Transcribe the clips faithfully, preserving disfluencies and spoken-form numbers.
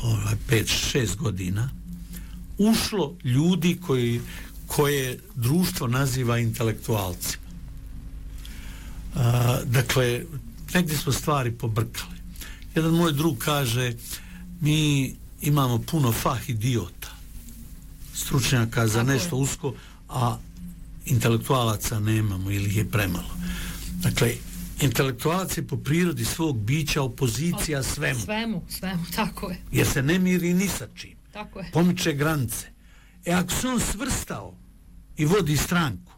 ovaj, pet šest godina ušlo ljudi koji, koje društvo naziva intelektualcima. A, dakle, negdje smo stvari pobrkali. Jedan moj drug kaže, mi imamo puno fah idiota, stručnjaka za nešto usko, a intelektualaca nemamo ili je premalo. Dakle, intelektualac je po prirodi svog bića opozicija svemu. Svemu, svemu, tako je. Jer se ne miri ni sa čim. Tako je. Pomiče granice. E ako se on svrstao i vodi stranku,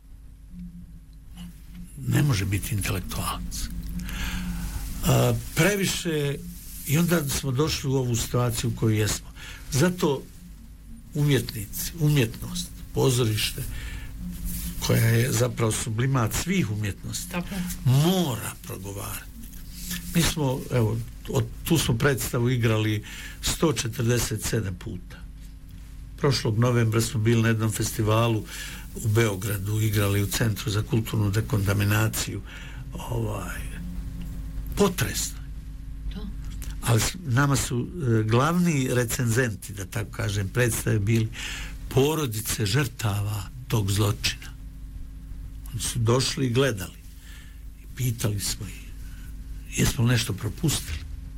ne može biti intelektualac. A, previše, i onda smo došli u ovu situaciju u kojoj jesmo. Zato umjetnici, umjetnost, pozorište, koja je zapravo sublimat svih umjetnosti, tako, mora progovarati. Mi smo, evo, od, tu smo predstavu igrali sto četrdeset sedam puta. Prošlog novembra smo bili na jednom festivalu u Beogradu, igrali u Centru za kulturnu dekontaminaciju. Ovaj, potresno. Ali nama su e, glavni recenzenti, da tako kažem, predstave bili porodice žrtava tog zločina. Oni su došli i gledali i pitali smo ih, jesmo nešto propustili.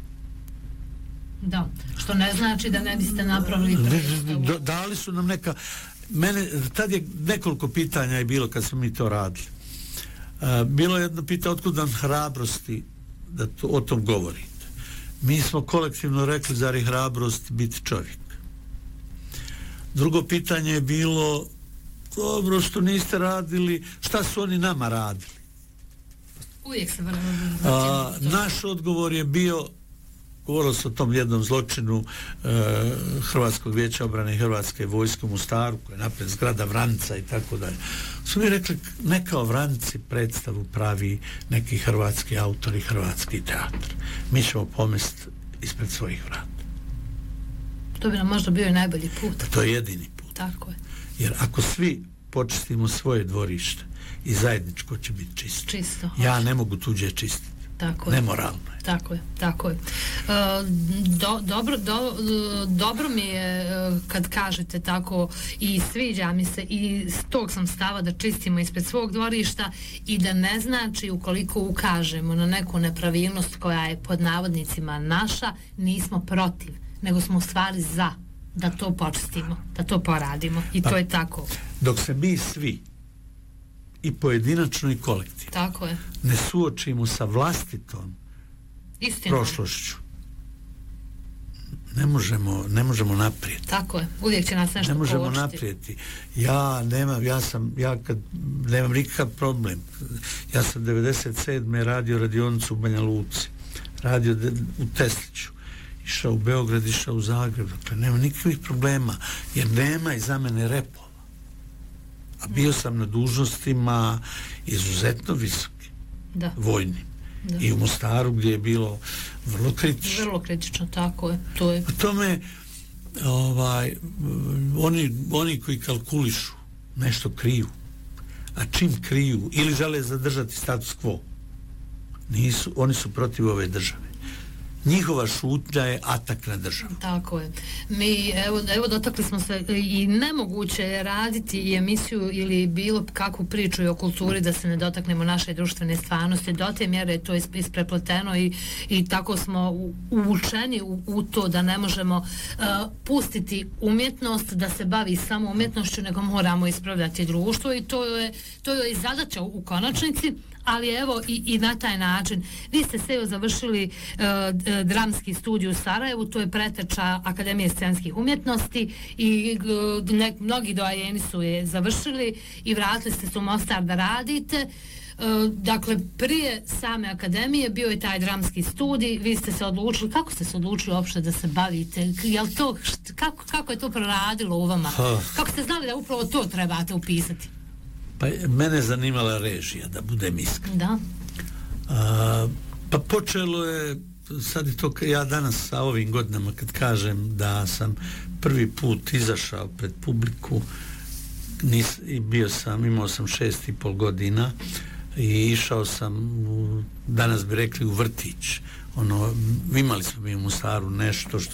Da, što ne znači da ne biste napravili predstavu. Dali su nam neka, mene, tad je nekoliko pitanja je bilo kad smo mi to radili. E, bilo je jedno pitanje, otkud vam hrabrosti da to, o tom govorite. Mi smo kolektivno rekli, zar je hrabrost biti čovjek. Drugo pitanje je bilo, dobro što niste radili, šta su oni nama radili? Uvijek se vrlo. Naš odgovor je bio, govorilo se o tom jednom zločinu e, Hrvatskog vijeća obrane i Hrvatske vojske u Mostaru, koja je napred zgrada Vranca i tako dalje. Su mi rekli, neka o Vranci predstavu pravi neki hrvatski autor i hrvatski teatr. Mi ćemo pomesti ispred svojih vrata. To bi nam možda bio najbolji put. To je jedini put. Tako je. Jer ako svi počistimo svoje dvorište, i zajedničko će biti čisto. Čisto. Ja ne mogu tuđe čistiti. Tako je. Nemoralno je. Tako je, tako je. E, do, dobro, do, dobro mi je kad kažete tako i sviđa mi se i s tog sam stava da čistimo ispred svog dvorišta i da ne znači ukoliko ukažemo na neku nepravilnost koja je pod navodnicima naša, nismo protiv, nego smo u stvari za da to počistimo, da to poradimo i pa, to je tako. Dok se mi svi i pojedinačno i kolektivno tako je, ne suočimo sa vlastitom istinom, prošlošću, ne možemo, ne možemo naprijed. Tako je, uvijek će nas nešto ne možemo poočiti. naprijeti. Ja nemam, ja sam, ja kad nemam nikakav problem. Ja sam devedeset sedme radio radionicu u Banja Luci, radio de, u Tesliću, išao u Beograd, išao u Zagreb, dakle nema nikakvih problema, jer nema iza mene repova. A bio sam na dužnostima izuzetno visoki, da, vojnim. Da. I u Mostaru gdje je bilo vrlo kritično. Vrlo kritično, tako je. To je. U tome ovaj, oni, oni koji kalkulišu nešto kriju, a čim kriju ili žele zadržati status quo, nisu, oni su protiv ove države. Njihova šutnja je atak na državu. Tako je. Mi, evo, evo dotakli smo se i nemoguće je raditi i emisiju ili bilo kakvu priču i o kulturi da se ne dotaknemo naše društvene stvarnosti. Do te mjere je to isprepleteno i, i tako smo uvučeni u, u to da ne možemo uh, pustiti umjetnost da se bavi samo umjetnošću, nego moramo ispravljati društvo i to je, to je i zadaća u, u konačnici. Ali evo i, i na taj način. Vi ste sve završili uh, dramski studij u Sarajevu, to je preteča Akademije scenskih umjetnosti i uh, ne, mnogi doajeni su je završili i vratili ste se u Mostar da radite. Uh, dakle, prije same akademije bio je taj dramski studij, vi ste se odlučili, kako ste se odlučili uopšte da se bavite? Jel to, kako, kako je to proradilo u vama? Kako ste znali da upravo to trebate upisati? Pa mene zanimala režija, da budem iskren. Da. A, pa počelo je, sad je to, ja danas sa ovim godinama kad kažem da sam prvi put izašao pred publiku, nis, i bio sam, imao sam šest i pol godina i išao sam, u, danas bi rekli, u vrtić. Ono, imali smo mi u Mostaru nešto što